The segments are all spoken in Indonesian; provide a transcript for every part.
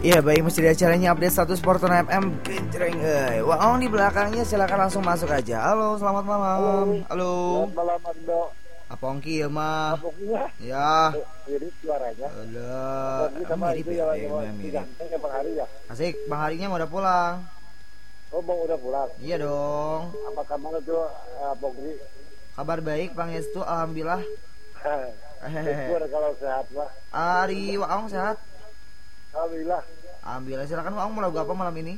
Iya baik, mesti di acaranya update status Fortuna FM Genjreng. Waong di belakangnya, silakan langsung masuk aja. Halo, selamat malam. Halo. Selamat malam, Ando. Apa ongki ya mah? Apoknya? Ya. Jadi suaranya. Alah, Apoknya sama mirip itu ya, mirip. Ganteng Bang Hari ya? Asik, Bang Harinya mau udah pulang. Oh, Bang udah pulang. Iya dong. Apa kabar tuh, Apoknya? Kabar baik, Bang Yestu, alhamdulillah. Syukur kalau sehat lah. Ari Waong sehat? Alhamdulillah. Alhamdulillah, silakan Waong mau lagu apa malam ini?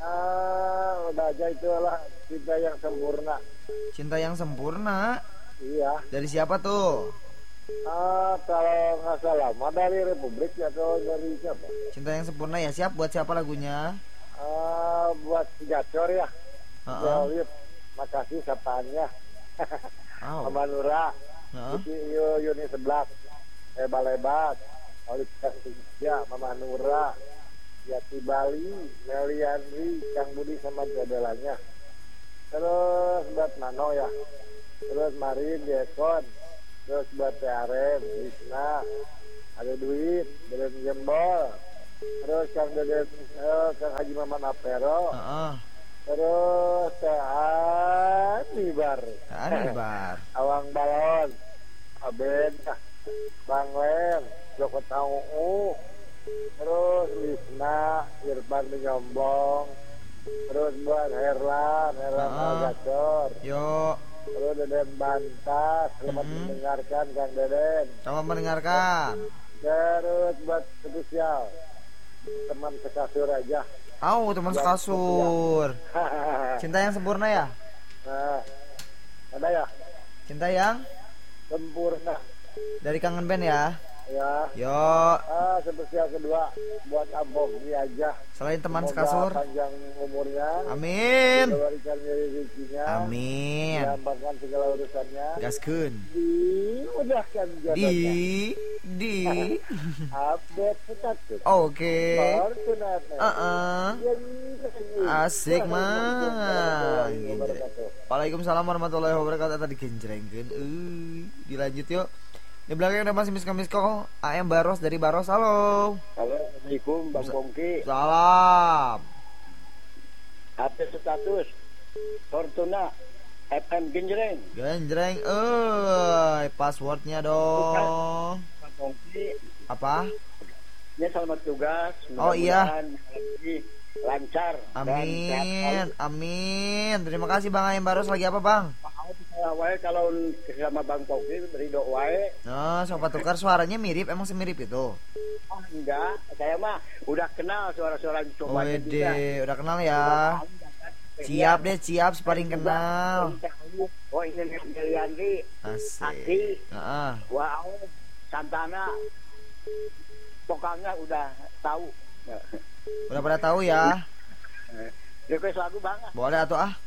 Udah aja itulah cinta yang sempurna. Cinta yang sempurna. Iya. Dari siapa tuh? Kalau nggak salah, mah dari Republik atau dari siapa? Cinta yang sempurna ya, siap buat siapa lagunya? Buat Gacor ya. Heeh. Jawab. Makasih sapaannya. Oh. Sama Nura. Heeh. Yuni 11. Lebat-lebat. Olivia Sintia, Mama Nura. Yati Bali, Melianri, Kang Budi sama jodolannya. Terus buat Nano ya. Terus Marin, Dekon. Terus buat TRM, Wisna. Ada duit, Deden Jembol. Terus Kang Deden, Kang Haji Maman Apero. Heeh. Terus Anibar. Anibar. Awang Balon. Aben, Bang Len, Joko Tau. Terus Wisna, Irfan Menyombong. Terus buat Herlan Gacor. Yuk, Terus Deden Bantas. Selamat mendengarkan Kang Deden. selamat mendengarkan. Terus buat spesial teman sekasur aja. Teman sekasur. Cinta yang sempurna ya? Nah, ada ya? Cinta yang Sempurna dari Kangen Band ya? ya. Yuk, Spesial kedua buat Abok ini aja. selain teman Semoga sekasur. panjang umurnya. Amin. Diberikan rezekinya. Amin. Digampangkan segala urusannya. Gaskeun. Dimudahkan jodohnya. Di Update status. Oke. Fortuna FM. Asik mah. Warahmatullahi wabarakatuh. Waalaikumsalam warahmatullahi wabarakatuh. Tadi genjrengkeun. Dilanjut yuk. Di belakang ada masih misko AM Baros dari Baros. Halo. Assalamualaikum Bang Pongki. Salam. Update status Fortuna FM Genjreng. Genjreng. Passwordnya dong. Bang Pongki. Apa? Ini selamat tugas. Oh, iya. Lagi lancar. Dan sehat Amin. Amin. Terima kasih Bang AM Baros. Lagi apa Bang? Wae kalau sama Bang Pongki ridho wae. Nah, sobat tukar suaranya mirip. Emang semirip itu? Enggak, saya mah udah kenal suara-suara coba Wede, udah kenal ya. Siap deh, siap paling kenal. Oh, ini Melianri. Asik. Heeh. Wow, Santana. Pokoknya udah tahu. Udah pada tahu ya. Request lagu Bang. Boleh atuh ah.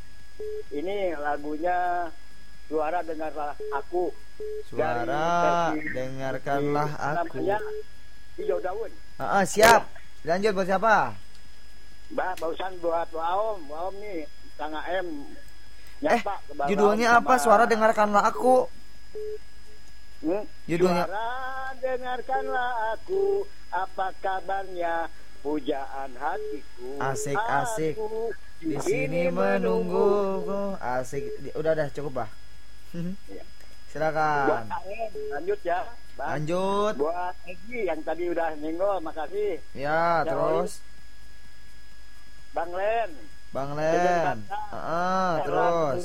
Ini lagunya Suara Dengarlah Aku. Suara dengarkanlah aku. Namanya Hijau Daun. Siap. Lanjut buat siapa? Mbak, barusan buat Waom nih, Kang AM. Nyapa ke Bang Judulnya Waom apa? sama- Suara dengarkanlah aku. Judulnya Suara dengarkanlah aku, apa kabarnya, pujaan hatiku. Asik, asik. Aku Di sini menunggu. Asik. Udah cukup, Bah. Iya. Buat Silakan. AM, lanjut ya, Bang. Lanjut. Buat Egi yang tadi udah nyenggol, makasih. Ya, terus Bang Len. Bang Len. Terus.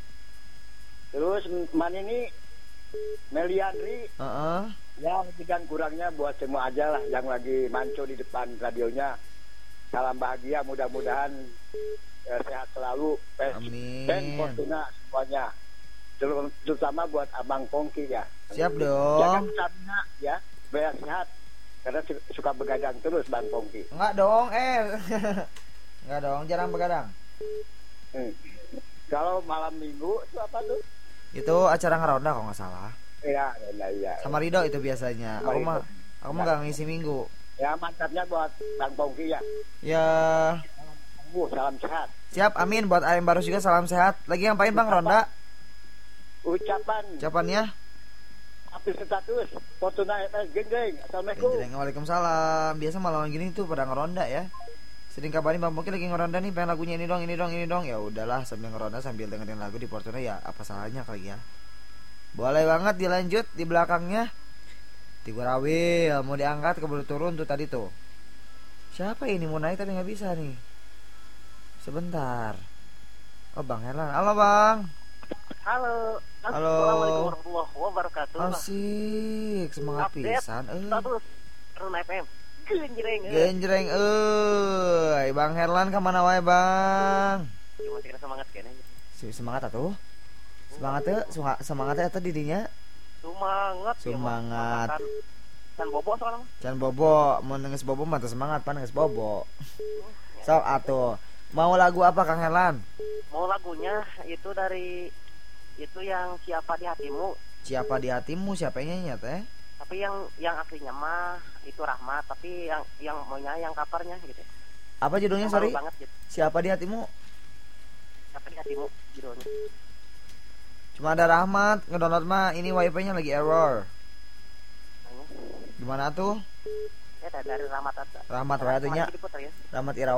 Terus Man ini Melianri. Ya, kan kurangnya buat semua aja lah yang lagi manco di depan radionya. Salam bahagia, mudah-mudahan sehat selalu. Amin. Dan Fortuna semuanya. Terutama buat Abang Pongki ya. Siap Jangan dong. stamina ya, biar sehat. Karena suka begadang terus Bang Pongki. Enggak dong, enggak dong, jarang begadang. Kalau malam minggu itu apa tuh? Itu acara ngeronda kalau nggak salah. Iya. Sama Rido itu biasanya. Sama Aku mah nggak ngisi minggu. Ya, mantapnya buat Bang Pongki ya. Ya, Salam sehat. siap. Amin buat AM Baros juga salam sehat. Lagi ngapain Bang ronda? Ucapan Ucapannya? Update status. Fortuna geng. Assalamualaikum. Genjreng, waalaikumsalam. Biasa malam gini tuh pada ngeronda ya. Sering kabarin Bang Poki lagi ngeronda nih, pengen lagunya ini dong. Ya udahlah, sambil ngeronda sambil dengerin lagu di Fortuna ya, apa salahnya kali ya. Boleh banget dilanjut di belakangnya. Tigurawil mau diangkat keburu turun tuh tadi tuh. Siapa ini mau naik tapi nggak bisa nih. Sebentar. Oh Bang Herlan, halo Bang. Halo. Halo. Assalamualaikum warahmatullahi wabarakatuh. Asik, semangat Update pisan. status Run FM. Genjreng, Bang Herlan kemana wae Bang? Cuma kira semangat kayaknya. Semangat atuh. Semangat eta didinya. Semangat. Can bobo soalnya. Can bobo, mun geus bobo mah teu semangat, pan geus bobo. Sok atuh. Mau lagu apa Kang Herlan? Mau lagunya itu dari itu yang siapa di hatimu. Siapa di hatimu, siapa yang nyanyi teh? Tapi yang aslinya mah itu Rahmat, tapi yang maunya yang covernya gitu. Apa judulnya, Yang sorry? baru banget gitu. Siapa di hatimu? Siapa di hatimu judulnya. Cuma ada Rahmat, ngedownload mah ini wifi-nya lagi error. Nanya. Gimana tuh? Ya dari Rahmat. Rahmat wae atuh nya. Diputer ya. Rahmat Irawan.